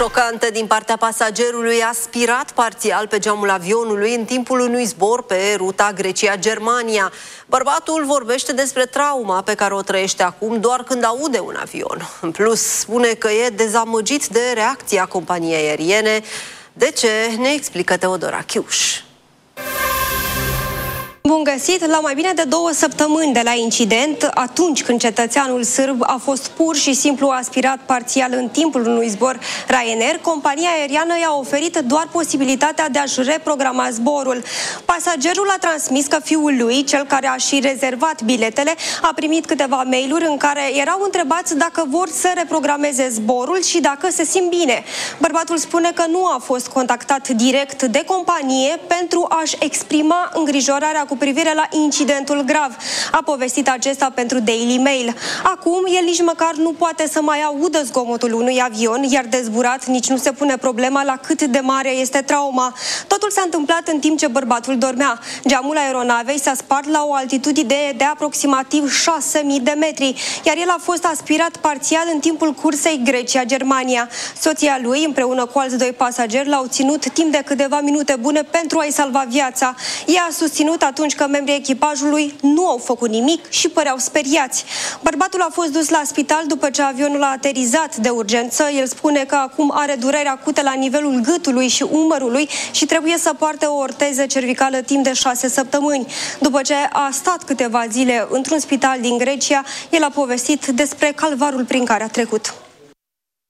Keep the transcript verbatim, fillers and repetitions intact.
Șocantă din partea pasagerului, a spirat parțial pe geamul avionului în timpul unui zbor pe ruta Grecia-Germania. Bărbatul vorbește despre trauma pe care o trăiește acum doar când aude un avion. În plus, spune că e dezamăgit de reacția companiei aeriene. De ce? Ne explică Teodora Chiuș. Bun găsit! La mai bine de două săptămâni de la incident, atunci când cetățeanul sârb a fost pur și simplu aspirat parțial în timpul unui zbor Ryanair, compania aeriană i-a oferit doar posibilitatea de a-și reprograma zborul. Pasagerul a transmis că fiul lui, cel care a și rezervat biletele, a primit câteva mail-uri în care erau întrebați dacă vor să reprogrameze zborul și dacă se simt bine. Bărbatul spune că nu a fost contactat direct de companie pentru a-și exprima îngrijorarea cu privire la incidentul grav. A povestit acesta pentru Daily Mail. Acum, el nici măcar nu poate să mai audă zgomotul unui avion, iar de zburat nici nu se pune problema la cât de mare este trauma. Totul s-a întâmplat în timp ce bărbatul dormea. Geamul aeronavei s-a spart la o altitudine de aproximativ șase mii de metri, iar el a fost aspirat parțial în timpul cursei Grecia-Germania. Soția lui, împreună cu alți doi pasageri, l-au ținut timp de câteva minute bune pentru a-i salva viața. Ea a susținut atunci că membrii echipajului nu au făcut nimic și păreau speriați. Bărbatul a fost dus la spital după ce avionul a aterizat de urgență. El spune că acum are dureri acute la nivelul gâtului și umărului și trebuie să poarte o orteză cervicală timp de șase săptămâni. După ce a stat câteva zile într-un spital din Grecia, el a povestit despre calvarul prin care a trecut.